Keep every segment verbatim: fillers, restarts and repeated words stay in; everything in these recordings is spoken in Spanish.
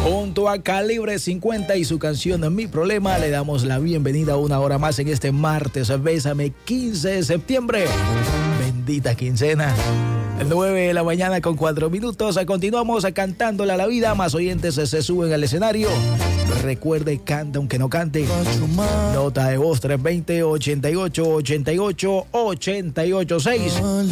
Junto a Calibre cincuenta y su canción Mi Problema, le damos la bienvenida a una hora más en este martes, Bésame, quince de septiembre. Bendita quincena. nueve de la mañana con cuatro minutos. Continuamos cantándole a la vida. Más oyentes se suben al escenario. Recuerde, canta aunque no cante. Nota de voz tres dos cero, ochenta y ocho, ochenta y ocho, ochenta y ocho seis.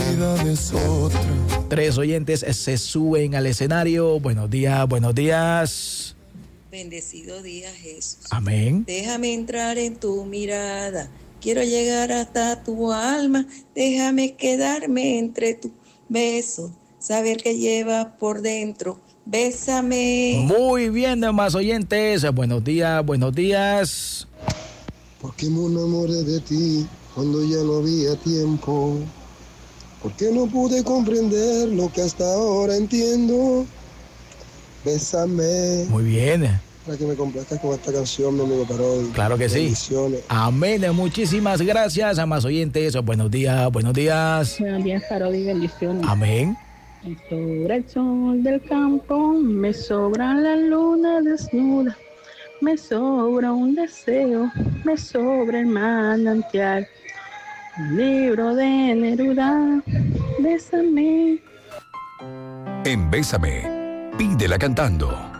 Tres oyentes se suben al escenario. Buenos días, buenos días. Bendecido día, Jesús. Amén. Déjame entrar en tu mirada. Quiero llegar hasta tu alma. Déjame quedarme entre tus besos. Saber que llevas por dentro. Bésame. Muy bien, más oyentes. Buenos días, buenos días. Porque me enamoré de ti cuando ya no había tiempo. Porque no pude comprender lo que hasta ahora entiendo. Bésame. Muy bien. Para que me complazcas con esta canción, mi amigo Parodi. Claro que sí. Amén. Muchísimas gracias a más oyentes. Buenos días, buenos días. Buenos días, Parodi. Bendiciones. Amén. Me sobra el sol del campo, me sobra la luna desnuda, me sobra un deseo, me sobra el manantial. Un libro de Neruda, bésame. En Bésame, pídela cantando.